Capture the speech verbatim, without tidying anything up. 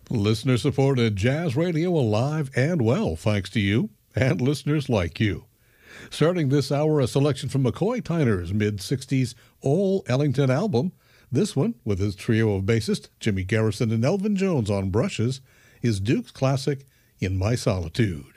Listener-supported jazz radio alive and well, thanks to you and listeners like you. Starting this hour, a selection from McCoy Tyner's mid-sixties Ole Ellington album. This one, with his trio of bassists Jimmy Garrison and Elvin Jones on brushes, is Duke's classic In My Solitude.